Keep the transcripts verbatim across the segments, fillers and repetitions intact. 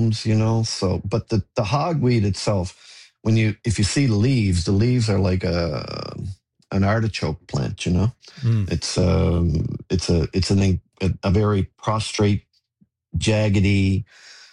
blooms, you know. So, but the the hogweed itself, when you if you see the leaves, the leaves are like a an artichoke plant, you know. Mm. It's um it's a it's an a, a very prostrate, jaggedy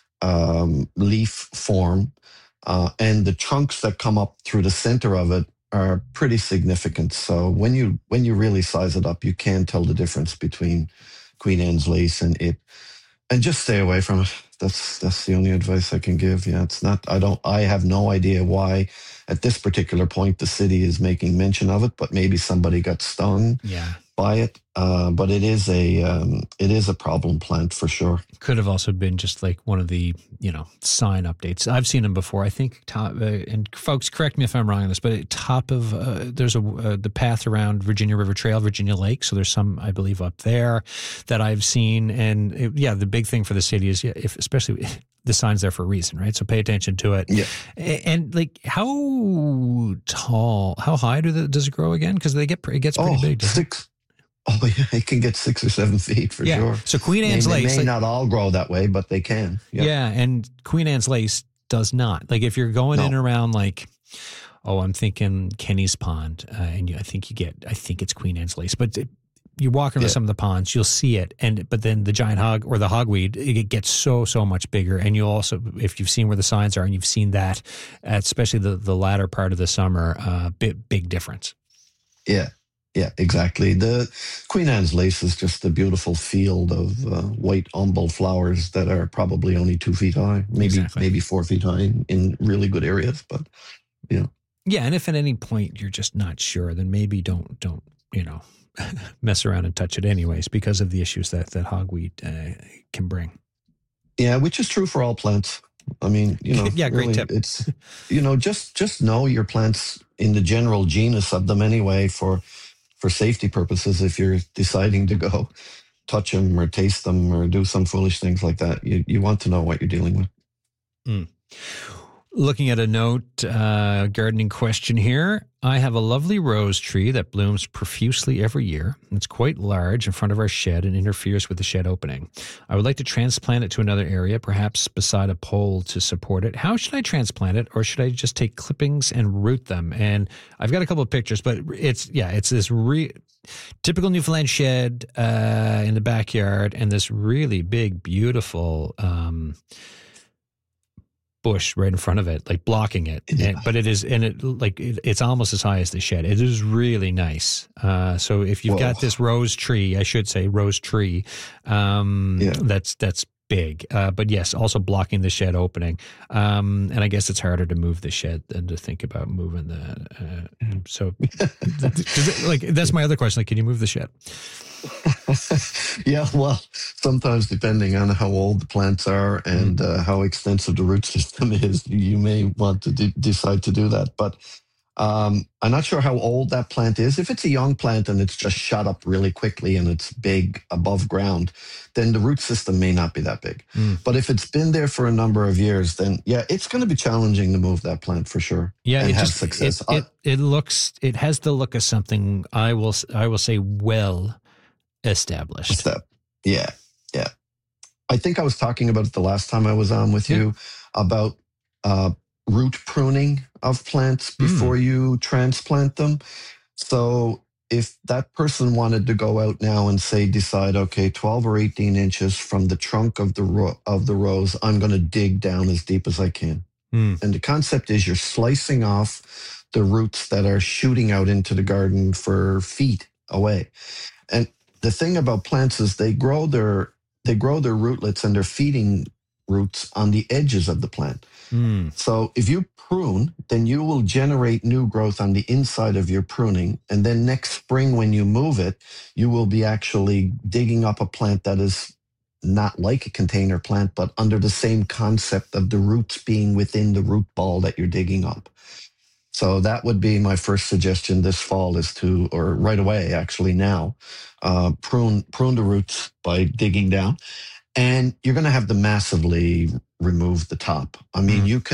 um, leaf form, uh, and the trunks that come up through the center of it are pretty significant. So when you when you really size it up, you can tell the difference between Queen Anne's lace and it. And just stay away from it. That's that's the only advice I can give. Yeah, it's not. I don't. I have no idea why, at this particular point, the city is making mention of it. But maybe somebody got stung Yeah. by it. Uh, but it is a um, it is a problem plant for sure. Could have also been just like one of the, you know, sign updates. I've seen them before. I think top, uh, and folks, correct me if I'm wrong on this, but at top of uh, there's a uh, the path around Virginia River Trail, Virginia Lake. So there's some, I believe, up there that I've seen. And it, yeah, the big thing for the city is, yeah, if especially the sign's there for a reason, right? So pay attention to it. Yeah. And, and like, how tall, how high do the, does it grow again? Because they get it gets pretty oh, big. Six. Oh yeah, it can get six or seven feet for yeah. sure. So Queen Anne's they, lace, they may like, not all grow that way, but they can. Yeah, yeah, and Queen Anne's lace does not. Like if you're going No. in around like, oh, I'm thinking Kenny's Pond, uh, and you, I think you get, I think it's Queen Anne's lace, but it, you walk into Yeah. some of the ponds, you'll see it, and but then the giant hog or the hogweed, it gets so so much bigger, and you'll also, if you've seen where the signs are, and you've seen that, especially the the latter part of the summer, uh, big big difference. Yeah. Yeah, exactly. The Queen Anne's lace is just a beautiful field of uh, white umbel flowers that are probably only two feet high, maybe Exactly. maybe four feet high in, in really good areas. But you know, Yeah, and if at any point you're just not sure, then maybe don't don't you know mess around and touch it anyways, because of the issues that that hogweed uh, can bring. yeah, which is true for all plants. I mean, you know, Yeah, great really, tip. It's you know, just just know your plants in the general genus of them anyway for for safety purposes. If you're deciding to go touch them or taste them or do some foolish things like that, you you want to know what you're dealing with. Mm. Looking at a note, uh, gardening question here. I have a lovely rose tree that blooms profusely every year. It's quite large in front of our shed and interferes with the shed opening. I would like to transplant it to another area, perhaps beside a pole to support it. How should I transplant it, or should I just take clippings and root them? And I've got a couple of pictures, but it's, yeah, it's this re- typical Newfoundland shed uh, in the backyard, and this really big, beautiful um bush right in front of it, like blocking it. Yeah. And, but it is, and it like it, it's almost as high as the shed. It is really nice. Uh, so if you've Whoa. got this rose tree, I should say rose tree, um, Yeah. that's that's big. Uh, but yes, also blocking the shed opening. Um, and I guess it's harder to move the shed than to think about moving the. Uh, so, does it, like that's my other question. Like, can you move the shed? Yeah, well, sometimes depending on how old the plants are and uh, how extensive the root system is, you may want to de- decide to do that. But um, I'm not sure how old that plant is. If it's a young plant and it's just shot up really quickly and it's big above ground, then the root system may not be that big. Mm. But if it's been there for a number of years, then yeah, it's going to be challenging to move that plant for sure. Yeah, and it have just success. It, it, it looks. It has the look of something. I will. I will say well established. Step. Yeah, yeah. I think I was talking about it the last time I was on with Yeah. you about uh, root pruning of plants before Mm. you transplant them. So if that person wanted to go out now and say, decide, okay, twelve or eighteen inches from the trunk of the ro- of the rose, I'm going to dig down as deep as I can. Mm. And the concept is you're slicing off the roots that are shooting out into the garden for feet away. And the thing about plants is they grow their they grow their rootlets and their feeding roots on the edges of the plant. Mm. So if you prune, then you will generate new growth on the inside of your pruning. And then next spring, when you move it, you will be actually digging up a plant that is not like a container plant, but under the same concept of the roots being within the root ball that you're digging up. So that would be my first suggestion this fall is to, or right away, actually now, uh, prune prune the roots by digging down. And you're going to have to massively remove the top. I mean, Mm. you can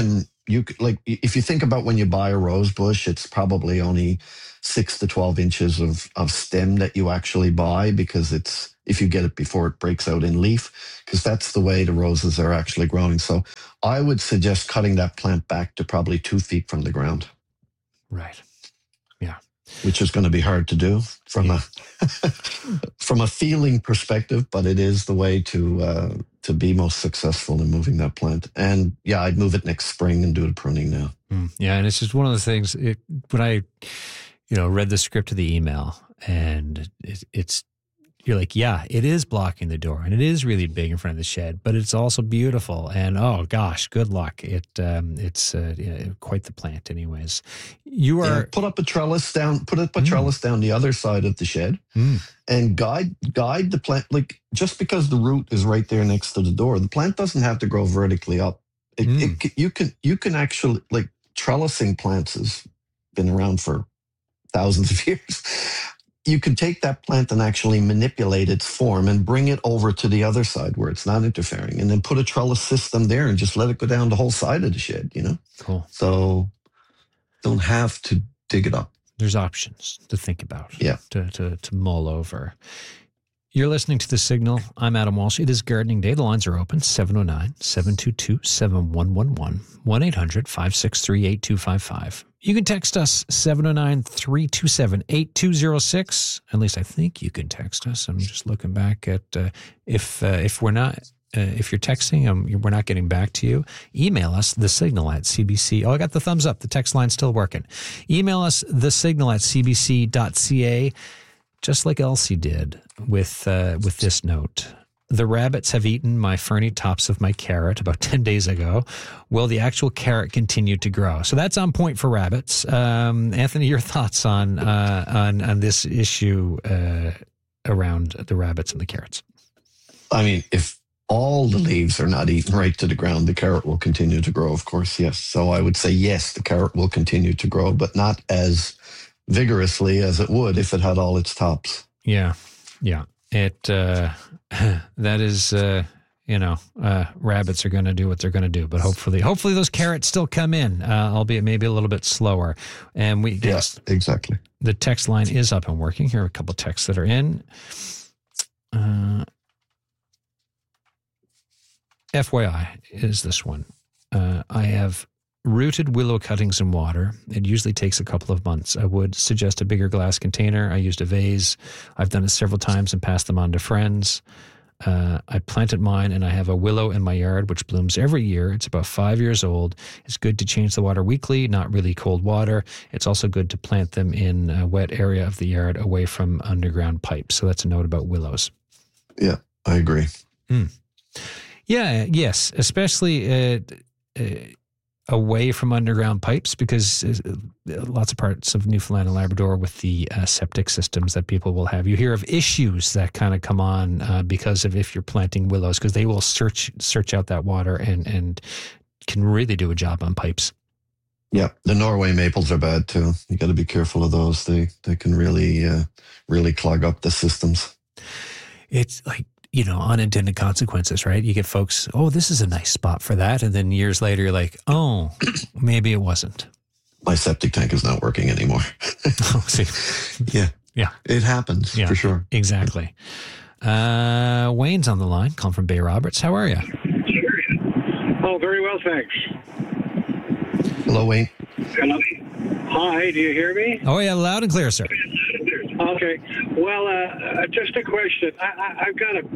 you could, like, if you think about when you buy a rose bush, it's probably only six to twelve inches of, of stem that you actually buy, because it's, if you get it before it breaks out in leaf, because that's the way the roses are actually growing. So I would suggest cutting that plant back to probably two feet from the ground. Right. Yeah. Which is going to be hard to do from yeah. a from a feeling perspective, but it is the way to uh, to be most successful in moving that plant. And yeah, I'd move it next spring and do the pruning now. Mm, yeah, and it's just one of those things. It, when I, you know, read the script of the email, and it, it's. You're like, yeah, it is blocking the door, and it is really big in front of the shed, but it's also beautiful. And oh gosh, good luck! It um, it's uh, yeah, quite the plant, anyways. You are yeah, put up a trellis down. Put up a mm. trellis down the other side of the shed, mm. and guide guide the plant. Like, just because the root is right there next to the door, the plant doesn't have to grow vertically up. It, mm. it, you can you can actually, like, trellising plants has been around for thousands of years. You can take that plant and actually manipulate its form and bring it over to the other side where it's not interfering, and then put a trellis system there and just let it go down the whole side of the shed, you know? Cool. So don't have to dig it up. There's options to think about, yeah. to, to, to mull over. You're listening to The Signal. I'm Adam Walsh. It is gardening day. The lines are open, seven oh nine, seven two two, seven one one one, one eight hundred, five six three, eight two five five. You can text us, seven oh nine, three two seven, eight two oh six. At least I think you can text us. I'm just looking back at uh, if uh, if we're not, uh, if you're texting, um, we're not getting back to you, email us, thesignal at C B C. Oh, I got the thumbs up. The text line's still working. Email us, thesignal at c b c dot c a. Just like Elsie did with uh, with this note. The rabbits have eaten my ferny tops of my carrot about ten days ago. Will the actual carrot continue to grow? So that's on point for rabbits. Um, Anthony, your thoughts on uh, on on this issue uh, around the rabbits and the carrots? I mean, if all the leaves are not eaten right to the ground, the carrot will continue to grow, of course, yes. So I would say yes, the carrot will continue to grow, but not as vigorously as it would if it had all its tops. Yeah, yeah. It uh, that is, uh, you know, uh, rabbits are going to do what they're going to do, but hopefully, hopefully those carrots still come in, uh, albeit maybe a little bit slower. And we, yes, yeah, exactly. The text line is up and working. Here are a couple of texts that are in. Uh, F Y I is this one. Uh, I have rooted willow cuttings in water. It usually takes a couple of months. I would suggest a bigger glass container. I used a vase. I've done it several times and passed them on to friends. Uh, I planted mine, and I have a willow in my yard, which blooms every year. It's about five years old. It's good to change the water weekly, not really cold water. It's also good to plant them in a wet area of the yard away from underground pipes. So that's a note about willows. Yeah, I agree. Mm. Yeah, yes, especially uh, uh, away from underground pipes, because uh, lots of parts of Newfoundland and Labrador with the uh, septic systems that people will have. You hear of issues that kind of come on uh, because of if you're planting willows, because they will search search out that water and, and can really do a job on pipes. Yeah, the Norway maples are bad too. You got to be careful of those. They they can really uh, really clog up the systems. It's like, you know, unintended consequences, right? You get folks, oh, this is a nice spot for that. And then years later, you're like, oh, maybe it wasn't. My septic tank is not working anymore. Oh, see. Yeah. Yeah. It happens, yeah, for sure. Exactly. Uh, Wayne's on the line, calling from Bay Roberts. How are you? Oh, very well, thanks. Hello, Wayne. Hello. Hi, do you hear me? Oh, yeah, loud and clear, sir. Okay. Well, uh, just a question. I, I, I've got a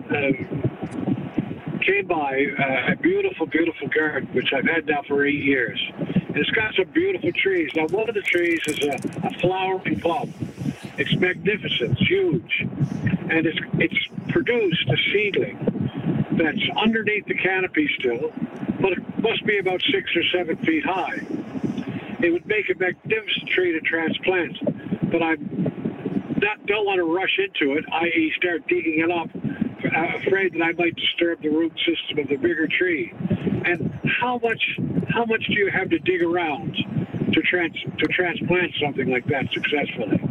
uh, came by uh, a beautiful, beautiful garden, which I've had now for eight years. And it's got some beautiful trees. Now, one of the trees is a, a flowering plum. It's magnificent. It's huge. And it's, it's produced a seedling that's underneath the canopy still, but it must be about six or seven feet high. It would make a magnificent tree to transplant, but I'm not don't want to rush into it, that is start digging it up, afraid that I might disturb the root system of the bigger tree. And how much how much do you have to dig around to trans to transplant something like that successfully?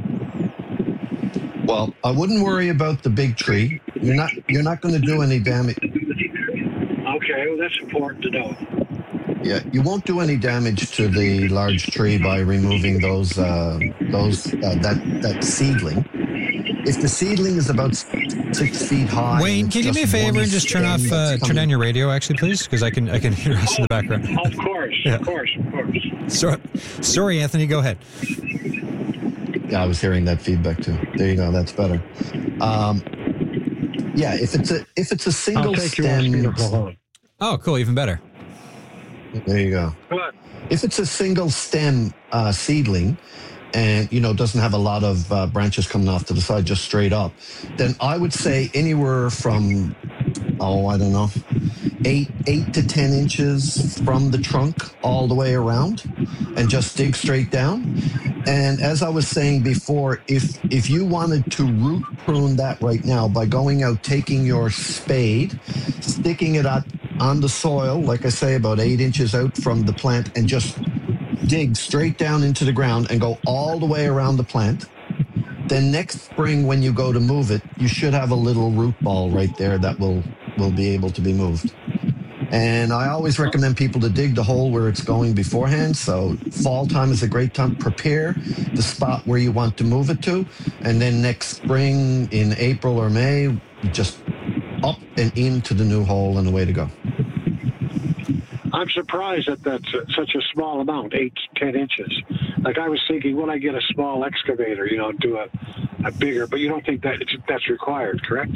Well, I wouldn't worry about the big tree. You're not you're not going to do any damage. Okay, well that's important to know. Yeah, you won't do any damage to the large tree by removing those uh, those uh, that that seedling. If the seedling is about six feet high, Wayne, can you do me a favor and just turn off, uh, turn down your radio, actually, please, because I can I can hear us in the background. Of course, yeah. of course, of course. So, sorry, Anthony, go ahead. Yeah, I was hearing that feedback too. There you go. That's better. Um, yeah, if it's a if it's a single stem. Oh, cool, even better. There you go. Good. If it's a single stem uh, seedling, and you know doesn't have a lot of uh, branches coming off to the side, just straight up, then I would say anywhere from oh I don't know eight eight to ten inches from the trunk all the way around, and just dig straight down. And as I was saying before, if if you wanted to root prune that right now by going out, taking your spade, sticking it up on the soil, like I say, about eight inches out from the plant, and just dig straight down into the ground and go all the way around the plant. Then next spring, when you go to move it, you should have a little root ball right there that will, will be able to be moved. And I always recommend people to dig the hole where it's going beforehand. So fall time is a great time. Prepare the spot where you want to move it to. And then next spring in April or May, just up and into the new hole and away to go. I'm surprised that that's such a small amount, eight to ten inches. Like I was thinking, when I get a small excavator, you know, do a, a bigger, but you don't think that it's, that's required, correct?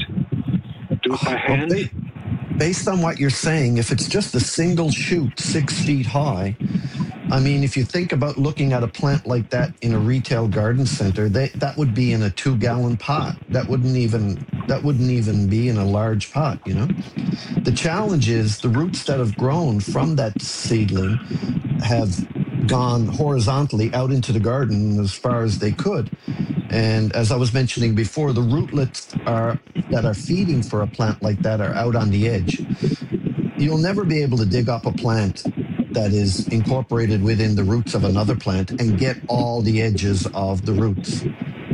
Do it by hand? Well, they, based on what you're saying, if it's just a single shoot six feet high, I mean, if you think about looking at a plant like that in a retail garden center, they, that would be in a two-gallon pot. That wouldn't even that wouldn't even be in a large pot, you know? The challenge is the roots that have grown from that seedling have gone horizontally out into the garden as far as they could. And as I was mentioning before, the rootlets are that are feeding for a plant like that are out on the edge. You'll never be able to dig up a plant that is incorporated within the roots of another plant and get all the edges of the roots.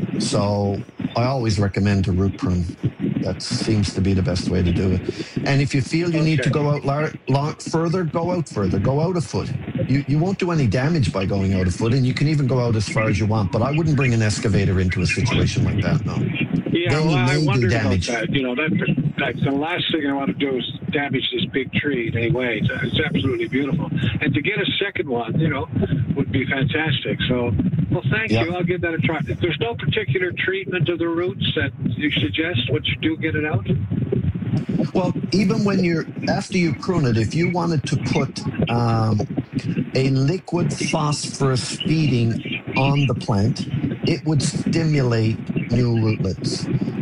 So I always recommend to root prune. That seems to be the best way to do it. And if you feel you need to go out lar- lar- further, go out further. Go out a foot. You you won't do any damage by going out a foot, and you can even go out as far as you want. But I wouldn't bring an excavator into a situation like that, no. Yeah, then well, you may I wondered do about damage. that. You know, that, that the last thing I want to do is damage this big tree in any way. It's, it's absolutely beautiful. And to get a second one, you know, would be fantastic. So, well, thank Yep. you. I'll give that a try. There's no particular treatment of the roots that you suggest once you do get it out? Well, even when you're, after you prune it, if you wanted to put um, a liquid phosphorus feeding on the plant, it would stimulate new rootlets.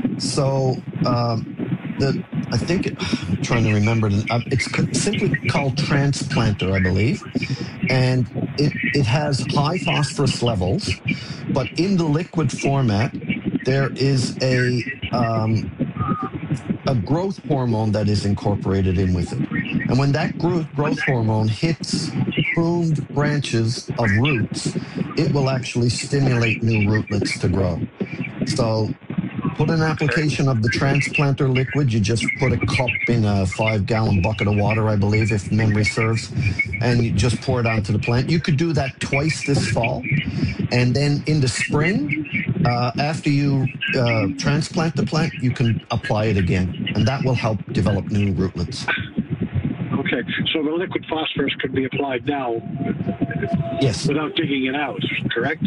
So um, the I think, it, I'm trying to remember, it's simply called Transplanter, I believe. And it, it has high phosphorus levels, but in the liquid format, there is a um, a growth hormone that is incorporated in with it. And when that growth, growth hormone hits pruned branches of roots, it will actually stimulate new rootlets to grow. So put an application of the Transplanter liquid. You just put a cup in a five-gallon bucket of water, I believe, if memory serves, and you just pour it onto the plant. You could do that twice this fall, and then in the spring, uh, after you uh, transplant the plant, you can apply it again, and that will help develop new rootlets. Okay, so the liquid phosphorus could be applied now Yes. without digging it out, correct?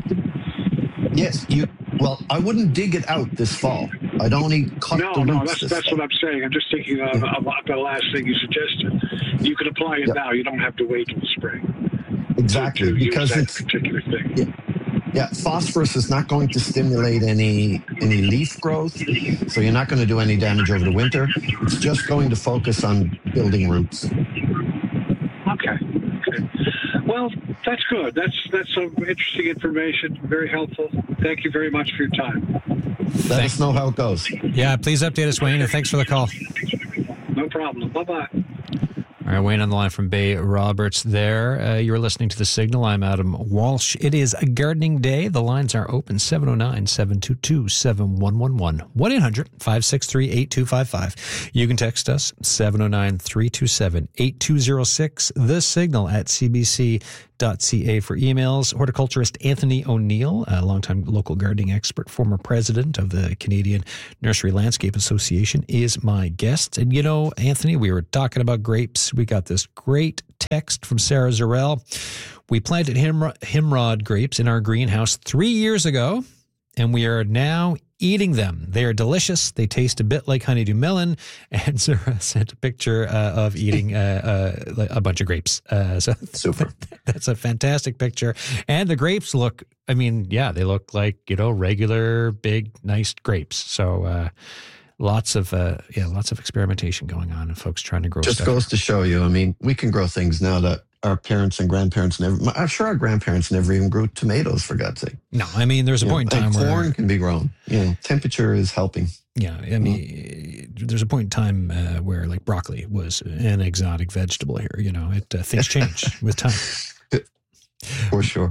Yes, you. Well, I wouldn't dig it out this fall. I'd only cut No, the roots no, that's this that's fall. what I'm saying. I'm just thinking of, Yeah. about the last thing you suggested. You can apply it Yep. now. You don't have to wait till the spring. Exactly, to because use that it's particular thing. yeah, yeah, phosphorus is not going to stimulate any any leaf growth, so you're not going to do any damage over the winter. It's just going to focus on building roots. Okay. Okay. Well, that's good. That's that's some interesting information. Very helpful. Thank you very much for your time. Let us know how it goes. Yeah, please update us, Wayne, and thanks for the call. No problem. Bye bye. All right, Wayne on the line from Bay Roberts there. Uh, you're listening to The Signal. I'm Adam Walsh. It is a gardening day. The lines are open, seven oh nine, seven two two, seven one one one, one eight hundred, five six three, eight two five five. You can text us, seven oh nine, three two seven, eight two oh six, The Signal at c b c dot c a for emails. Horticulturist Anthony O'Neill, a longtime local gardening expert, former president of the Canadian Nursery Landscape Association, is my guest. And you know, Anthony, we were talking about grapes. We got this great text from Sarah Zarell. We planted Himrod, Himrod grapes in our greenhouse three years ago, and we are now eating them. They are delicious. They taste a bit like honeydew melon. And Sarah sent a picture uh, of eating uh, uh, a bunch of grapes. Uh, so Super. That's a fantastic picture. And the grapes look, I mean, yeah, they look like, you know, regular, big, nice grapes. So uh, lots of, uh, yeah, lots of experimentation going on and folks trying to grow Just stuff. goes to show you, I mean, we can grow things now that our parents and grandparents never, I'm sure our grandparents never even grew tomatoes, for God's sake. No, I mean, there's a You point know, in time and where corn can be grown. You know, temperature is helping. Yeah, I mean, mm. there's a point in time uh, where like broccoli was an exotic vegetable here. You know, it uh, things change with time. For sure.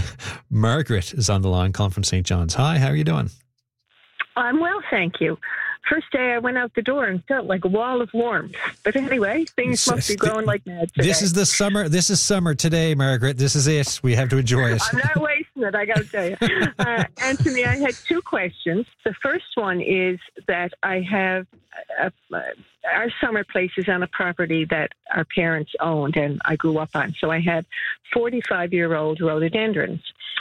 Margaret is on the line, calling from Saint John's. Hi, how are you doing? I'm well, thank you. First day I went out the door and felt like a wall of warmth. But anyway, things must be growing like mad today. This is the summer. This is summer today, Margaret. This is it. We have to enjoy it. I'm not wasting it, I got to tell you. Uh, Anthony, I had two questions. The first one is that I have a, a, our summer place is on a property that our parents owned and I grew up on. So I had forty-five-year-old rhododendrons,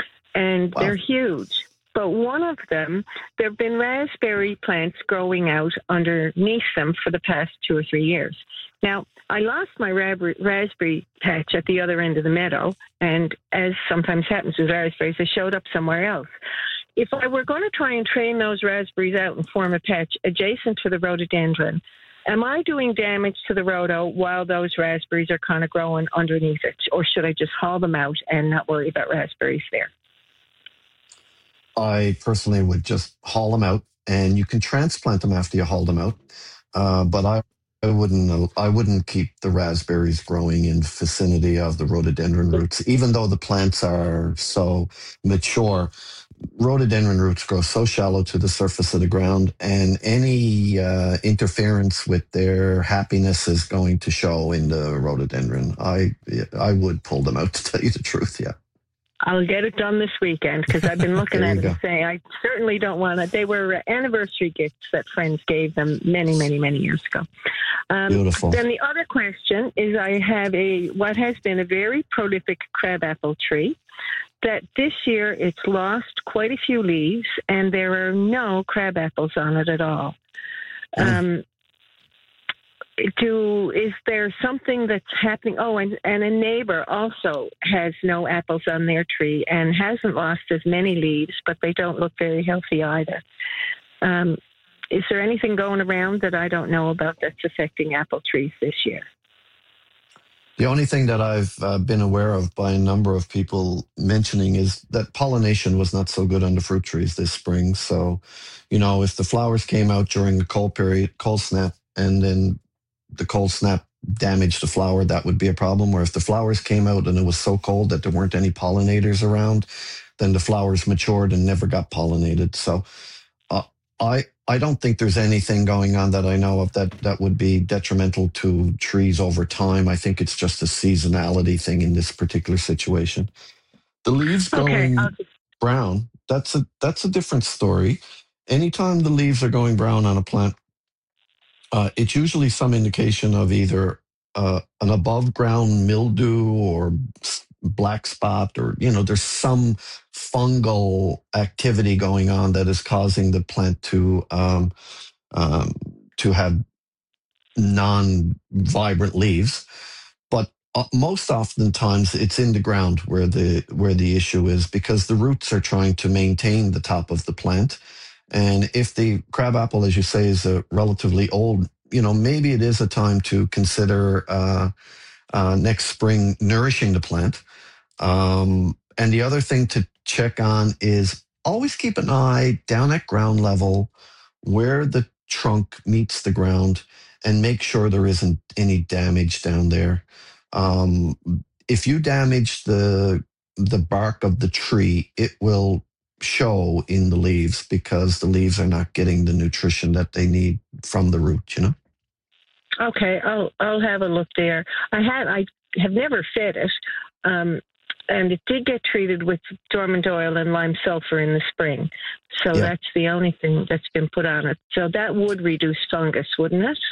and Wow. they're huge. But one of them, there have been raspberry plants growing out underneath them for the past two or three years. Now, I lost my rab- raspberry patch at the other end of the meadow, and as sometimes happens with raspberries, they showed up somewhere else. If I were going to try and train those raspberries out and form a patch adjacent to the rhododendron, am I doing damage to the rhodo while those raspberries are kind of growing underneath it, or should I just haul them out and not worry about raspberries there? I personally would just haul them out, and you can transplant them after you haul them out. Uh, but I, I wouldn't. I wouldn't keep the raspberries growing in vicinity of the rhododendron roots, even though the plants are so mature. Rhododendron roots grow so shallow to the surface of the ground, and any uh, interference with their happiness is going to show in the rhododendron. I I would pull them out, to tell you the truth. Yeah. I'll get it done this weekend because I've been looking There at you it and go. saying I certainly don't want to. They were anniversary gifts that friends gave them many, many, many years ago. Um, Beautiful. Then the other question is I have a what has been a very prolific crabapple tree that this year it's lost quite a few leaves and there are no crabapples on it at all. Mm. Um, Do is there something that's happening? Oh, and, and a neighbor also has no apples on their tree and hasn't lost as many leaves, but they don't look very healthy either. Um, is there anything going around that I don't know about that's affecting apple trees this year? The only thing that I've uh, been aware of by a number of people mentioning is that pollination was not so good on the fruit trees this spring. So, you know, if the flowers came out during the cold period, cold snap, and then the cold snap damaged the flower, that would be a problem. Or if the flowers came out and it was so cold that there weren't any pollinators around, then the flowers matured and never got pollinated. So uh, I I don't think there's anything going on that I know of that, that would be detrimental to trees over time. I think it's just a seasonality thing in this particular situation. The leaves going Okay, I'll- brown, that's a that's a different story. Anytime the leaves are going brown on a plant, uh, it's usually some indication of either uh, an above ground mildew or s- black spot, or, you know, there's some fungal activity going on that is causing the plant to um, um, to have non-vibrant leaves. But uh, most oftentimes it's in the ground where the where the issue is, because the roots are trying to maintain the top of the plant. And if the crabapple, as you say, is a relatively old, you know, maybe it is a time to consider uh, uh, next spring nourishing the plant. Um, and the other thing to check on is always keep an eye down at ground level where the trunk meets the ground, and make sure there isn't any damage down there. Um, if you damage the the bark of the tree, it will show in the leaves because the leaves are not getting the nutrition that they need from the root, you know? Okay, I'll I'll have a look there. I had I have never fed it, um, and it did get treated with dormant oil and lime sulfur in the spring. So Yeah. that's the only thing that's been put on it. So that would reduce fungus, wouldn't it?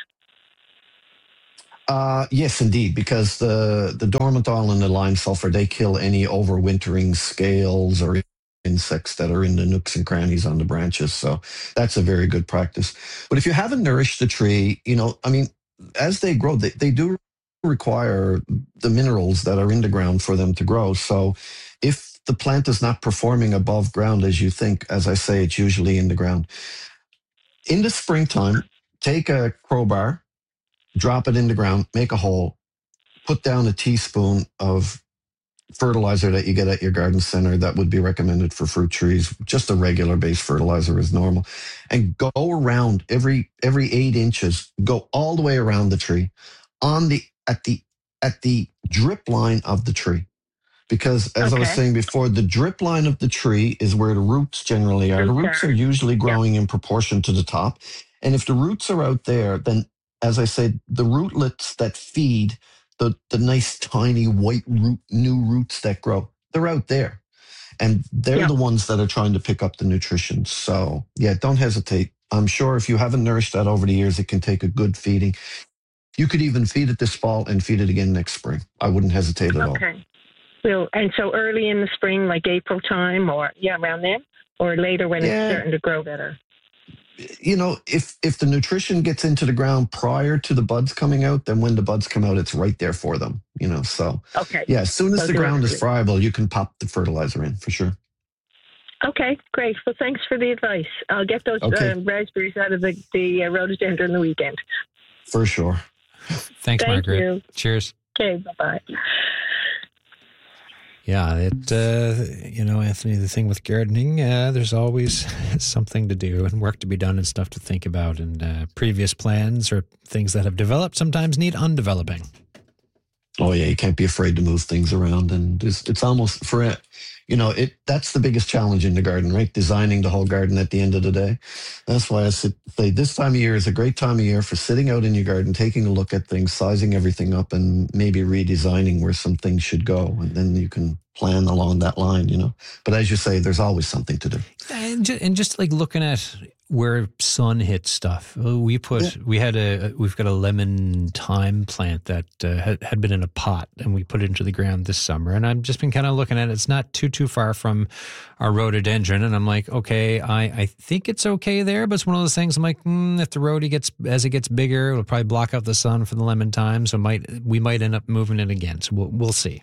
Uh, yes, indeed, because the, the dormant oil and the lime sulfur, they kill any overwintering scales or insects that are in the nooks and crannies on the branches. So that's a very good practice. But if you haven't nourished the tree, you know, I mean, as they grow, they, they do require the minerals that are in the ground for them to grow. So if the plant is not performing above ground as you think, as I say, it's usually in the ground. In the springtime, take a crowbar, drop it in the ground, make a hole, put down a teaspoon of fertilizer that you get at your garden center that would be recommended for fruit trees. Just a regular base fertilizer is normal. And go around every every eight inches, go all the way around the tree on the at the at the drip line of the tree. Because as I was Okay. saying before, the drip line of the tree is where the roots generally are. The Roots roots are. are usually growing in proportion to the top. And if the roots are out there, then as I said, the rootlets that feed the, the nice tiny white root, new roots that grow, they're out there. And they're Yeah. the ones that are trying to pick up the nutrition. So yeah, don't hesitate. I'm sure if you haven't nourished that over the years, it can take a good feeding. You could even feed it this fall and feed it again next spring. I wouldn't hesitate at all. Okay. So, and so early in the spring, like April time, or yeah, around then, or later when Yeah. it's starting to grow better. You know, if if the nutrition gets into the ground prior to the buds coming out, then when the buds come out, it's right there for them. You know, so Okay. yeah, as soon as So the do ground is it. friable, you can pop the fertilizer in for sure. Okay, great. Well, thanks for the advice. I'll get those Okay. uh, raspberries out of the, the uh, rhododendron the weekend. For sure. Thanks, Thank Margaret. you. Cheers. Okay, bye-bye. Yeah, it uh, you know, Anthony, the thing with gardening, uh, there's always something to do and work to be done and stuff to think about. And uh, previous plans or things that have developed sometimes need undeveloping. Oh yeah, you can't be afraid to move things around, and it's, it's almost for it. You know, it that's the biggest challenge in the garden, right? Designing the whole garden at the end of the day. That's why I say this time of year is a great time of year for sitting out in your garden, taking a look at things, sizing everything up, and maybe redesigning where some things should go, and then you can plan along that line. You know, but as you say, there's always something to do. And just, and just like looking at where sun hits stuff, we put Yeah. we had a we've got a lemon thyme plant that uh, had, had been in a pot, and we put it into the ground this summer. And I've just been kind of looking at it. It's not too too far from our rhododendron, and I'm like, okay, I, I think it's okay there, but it's one of those things. I'm like, mm, if the rhodey gets as it gets bigger, it'll probably block out the sun for the lemon thyme, so might we might end up moving it again. So we'll we'll see.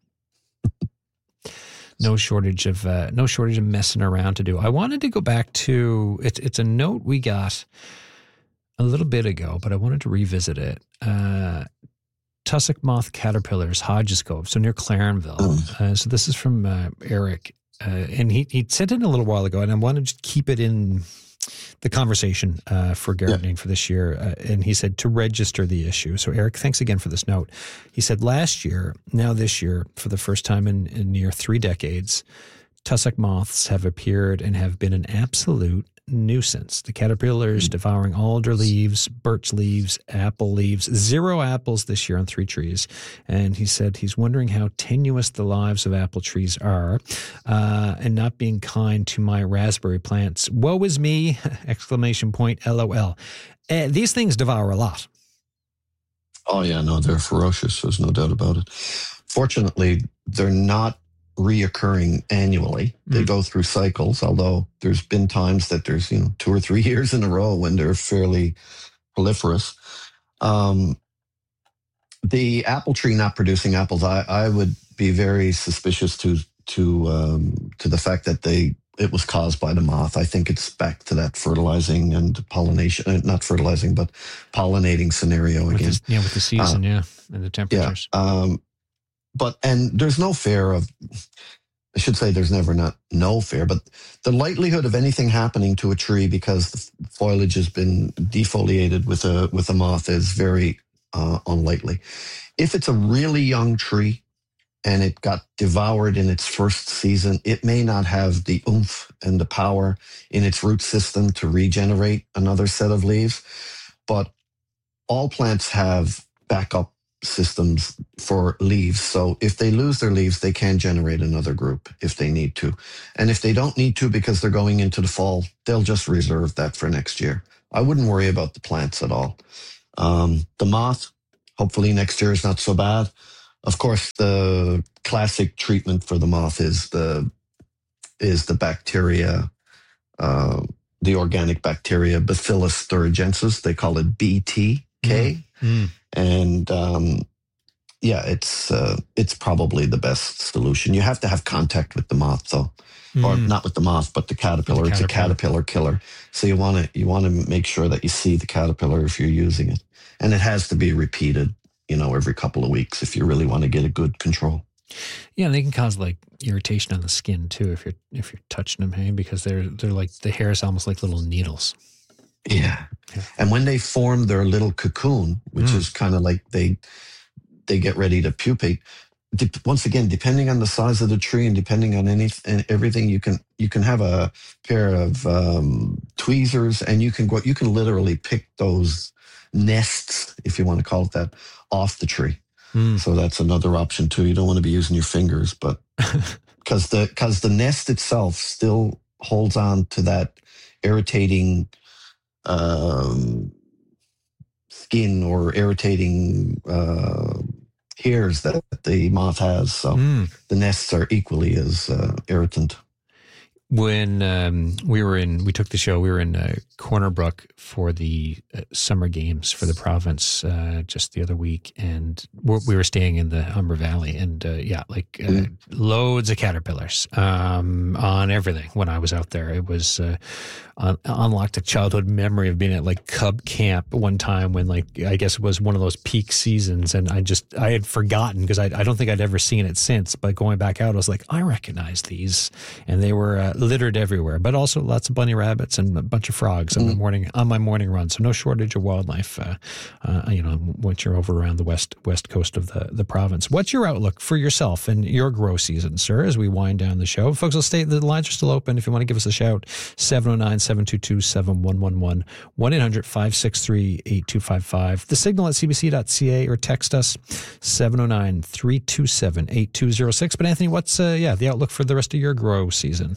No shortage of uh, no shortage of messing around to do. I wanted to go back to it's it's a note we got a little bit ago, but I wanted to revisit it. Uh, tussock moth caterpillars, Hodges Cove, so near Clarenville. Mm. Uh, so this is from uh, Eric, uh, and he he sent it a little while ago, and I wanted to keep it in the conversation uh, for gardening for this year. Uh, and he said to register the issue. So Eric, thanks again for this note. He said last year, now this year, for the first time in, in near three decades, tussock moths have appeared and have been an absolute nuisance. The caterpillars devouring alder leaves, birch leaves, apple leaves, zero apples this year on three trees. And he said he's wondering how tenuous the lives of apple trees are uh, and not being kind to my raspberry plants. Woe is me! Exclamation point, LOL. Uh, these things devour a lot. Oh yeah, no, they're ferocious. There's no doubt about it. Fortunately, they're not reoccurring annually. They Mm. go through cycles, although there's been times that there's, you know, two or three years in a row when they're fairly proliferous. Um, the apple tree not producing apples, I, I would be very suspicious to to um, to the fact that they it was caused by the moth. I think it's back to that fertilizing and pollination, uh, not fertilizing, but pollinating scenario With again. the, yeah, with the season, yeah, and the temperatures. Yeah. Um, but, and there's no fear of, I should say there's never not no fear, but the likelihood of anything happening to a tree because the foliage has been defoliated with a with a moth is very uh, unlikely. If it's a really young tree and it got devoured in its first season, it may not have the oomph and the power in its root system to regenerate another set of leaves. But all plants have backup systems for leaves. So if they lose their leaves, they can generate another group if they need to. And if they don't need to because they're going into the fall, they'll just reserve that for next year. I wouldn't worry about the plants at all. Um, the moth, hopefully next year is not so bad. Of course, the classic treatment for the moth is the is the bacteria, uh, the organic bacteria, Bacillus thuringiensis. They call it B T K. Mm. And um, yeah, it's uh, it's probably the best solution. You have to have contact with the moth, though, mm. or not with the moth, but the caterpillar. The caterpillar. It's a caterpillar killer, so you want to you want to make sure that you see the caterpillar if you're using it, and it has to be repeated, you know, every couple of weeks if you really want to get a good control. Yeah, they can cause like irritation on the skin too if you're if you're touching them, hey, because they're they're like the hair is almost like little needles. Yeah. yeah. And when they form their little cocoon, which mm. is kind of like they they get ready to pupate, de- once again, depending on the size of the tree and depending on any and everything, you can you can have a pair of um, tweezers and you can go you can literally pick those nests, if you want to call it that, off the tree. Mm. So that's another option too. You don't want to be using your fingers, but because the because the nest itself still holds on to that irritating um, skin or irritating uh, hairs that the moth has. So mm. the nests are equally as uh, irritant. When um, we were in, we took the show, we were in uh, Corner Brook for the uh, summer games for the province uh, just the other week. And we're, we were staying in the Humber Valley and uh, yeah, like uh, mm. loads of caterpillars um, on everything when I was out there. It was uh, un- unlocked a childhood memory of being at like Cub Camp one time when like, I guess it was one of those peak seasons. And I just, I had forgotten because I, I don't think I'd ever seen it since. But going back out, I was like, I recognize these. And they were uh, littered everywhere, but also lots of bunny rabbits and a bunch of frogs on, mm. my morning, on my morning run. So no shortage of wildlife, uh, uh, you know, once you're over around the west west coast of the, the province. What's your outlook for yourself and your grow season, sir, as we wind down the show? Folks, will stay, the lines are still open. If you want to give us a shout, seven oh nine, seven two two, seven one one one, one eight hundred, five six three, eight two five five, the signal at c b c dot c a, or text us seven oh nine, three two seven, eight two oh six. But Anthony, what's uh, yeah the outlook for the rest of your grow season?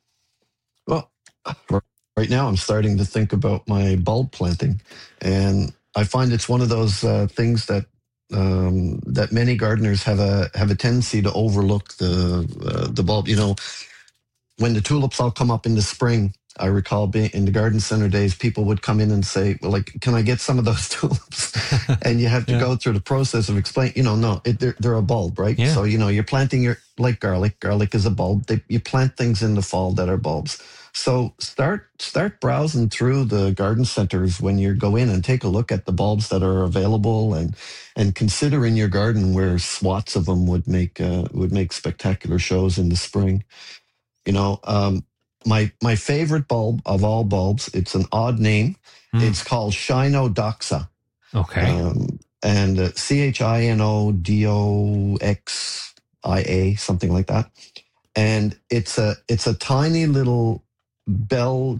Well, right now I'm starting to think about my bulb planting, and I find it's one of those uh, things that um, that many gardeners have a have a tendency to overlook the uh, the bulb. You know, when the tulips all come up in the spring, I recall being in the garden center days, people would come in and say, well, like, can I get some of those tulips? And you have to yeah. go through the process of explaining, you know, no, it, they're, they're a bulb, right? Yeah. So, you know, you're planting your, like garlic, garlic is a bulb. They, you plant things in the fall that are bulbs. So start, start browsing through the garden centers when you go in and take a look at the bulbs that are available and, and consider in your garden where swaths of them would make, uh, would make spectacular shows in the spring. You know, um, My my favorite bulb of all bulbs, it's an odd name. Mm. It's called Chinodoxa. Okay. Um, and uh, C H I N O D O X I A, something like that. And it's a it's a tiny little bell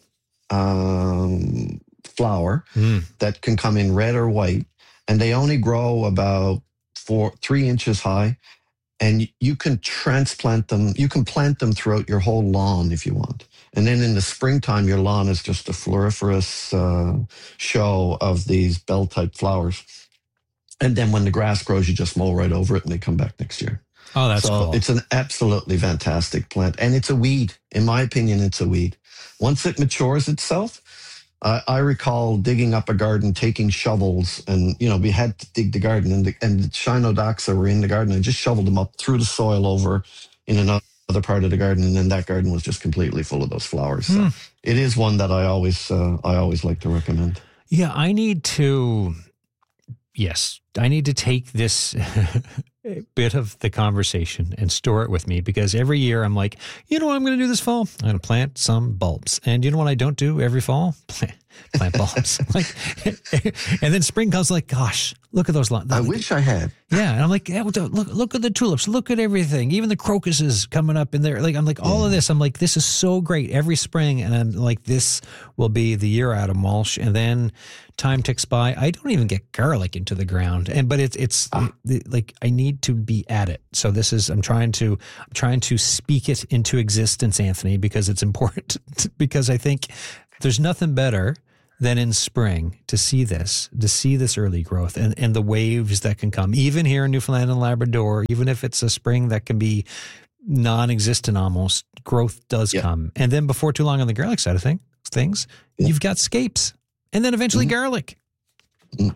um, flower mm. that can come in red or white. And they only grow about four, three inches high. And you can transplant them, you can plant them throughout your whole lawn if you want. And then in the springtime, your lawn is just a floriferous uh, show of these bell-type flowers. And then when the grass grows, you just mow right over it and they come back next year. Oh, that's so cool. It's an absolutely fantastic plant. And it's a weed. In my opinion, it's a weed. Once it matures itself, Uh, I recall digging up a garden, taking shovels, and, you know, we had to dig the garden, and the, and the Chinodoxa were in the garden. I just shoveled them up, threw the soil over in another part of the garden, and then that garden was just completely full of those flowers. So hmm. it is one that I always, uh, I always like to recommend. Yeah, I need to, yes, I need to take this bit of the conversation and store it with me, because every year I'm like, you know what I'm going to do this fall? I'm going to plant some bulbs. And you know what I don't do every fall? Plant, plant bulbs. Like, and then spring comes, like, gosh, look at those. Lo- I wish I had. Yeah, and I'm like, yeah, look, look at the tulips, look at everything, even the crocuses coming up in there. Like, I'm like, all yeah. of this. I'm like, this is so great every spring, and I'm like, this will be the year, Adam Walsh. And then time ticks by. I don't even get garlic into the ground, and but it's it's ah. it, like I need to be at it. So this is I'm trying to I'm trying to speak it into existence, Anthony, because it's important. Because I think there's nothing better than in spring to see this, to see this early growth and, and the waves that can come, even here in Newfoundland and Labrador, even if it's a spring that can be non-existent almost, growth does yeah. come. And then before too long on the garlic side of thing, things, yeah. you've got scapes and then eventually mm-hmm. garlic. Mm.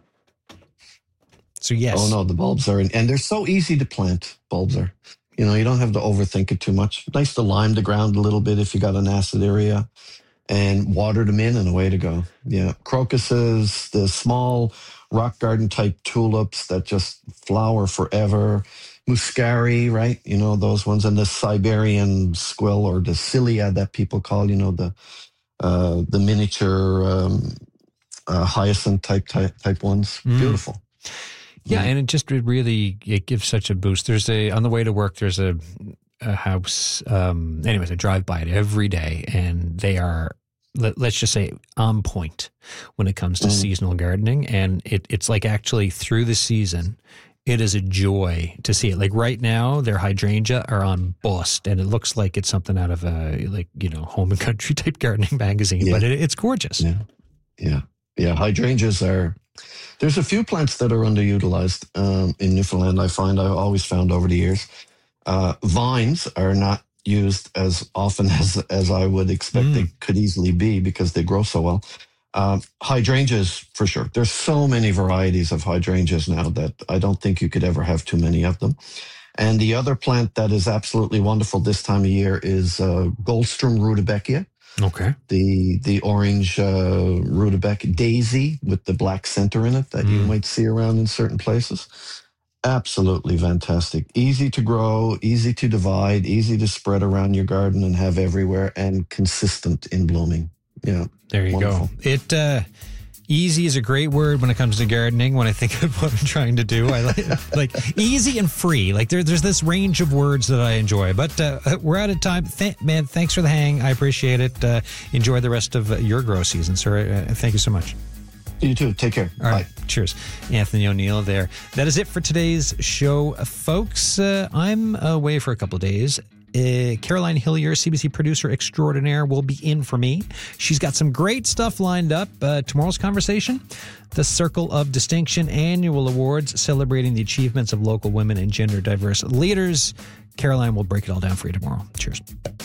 So yes. Oh no, the bulbs are, in, and they're so easy to plant. Bulbs are, you know, you don't have to overthink it too much. Nice to lime the ground a little bit if you got an acid area. And water them in and away to go. Yeah. Crocuses, the small rock garden type tulips that just flower forever. Muscari, right? You know, those ones. And the Siberian squill, or the cilia that people call, you know, the uh, the miniature um, uh, hyacinth type, type type ones. Mm. Beautiful. Yeah, yeah, and it just it really, it gives such a boost. There's a, on the way to work, there's a, a house, um, anyways, I drive by it every day, and they are, let, let's just say, on point when it comes to mm. seasonal gardening. And it, it's like actually through the season, it is a joy to see it. Like right now, their hydrangea are on bust, and it looks like it's something out of a, like, you know, Home and Country type gardening magazine, yeah. but it, it's gorgeous. Yeah. Yeah. Yeah. Hydrangeas are, there's a few plants that are underutilized um, in Newfoundland, I find, I've always found over the years. Uh, vines are not used as often as as I would expect mm. they could easily be, because they grow so well. Uh, hydrangeas, for sure. There's so many varieties of hydrangeas now that I don't think you could ever have too many of them. And the other plant that is absolutely wonderful this time of year is uh, Goldstrom rudbeckia. Okay. The the orange uh, rudbeckia daisy with the black center in it that mm. you might see around in certain places. Absolutely fantastic. Easy to grow, easy to divide, easy to spread around your garden and have everywhere, and consistent in blooming. Yeah. There you wonderful. go. It uh, easy is a great word when it comes to gardening. When I think of what I'm trying to do, I like like easy and free. Like there, there's this range of words that I enjoy. But uh, we're out of time. Th- man, thanks for the hang. I appreciate it. Uh, enjoy the rest of your grow season, sir. Uh, thank you so much. You too. Take care. All right. Bye. Cheers. Anthony O'Neill there. That is it for today's show, folks. Uh, I'm away for a couple of days. Uh, Caroline Hillier, C B C producer extraordinaire, will be in for me. She's got some great stuff lined up. Uh, tomorrow's conversation, the Circle of Distinction Annual Awards, celebrating the achievements of local women and gender diverse leaders. Caroline will break it all down for you tomorrow. Cheers.